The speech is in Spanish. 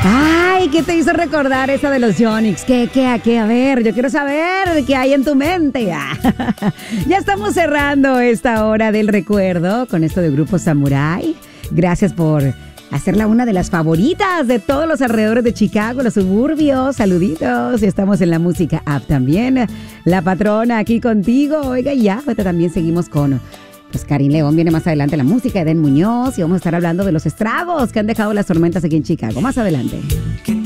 Ay, ¿qué te hizo recordar esa de los Yonix? ¿Qué? A ver, yo quiero saber qué hay en tu mente. Ya estamos cerrando esta hora del recuerdo con esto de Grupo Samurai. Gracias por hacerla una de las favoritas de todos los alrededores de Chicago, los suburbios. Saluditos. Estamos en la música app también. La patrona aquí contigo. Oiga, ya, pues también seguimos con... Pues Karin León viene más adelante la música, Eden Muñoz, y vamos a estar hablando de los estragos que han dejado las tormentas aquí en Chicago. Más adelante.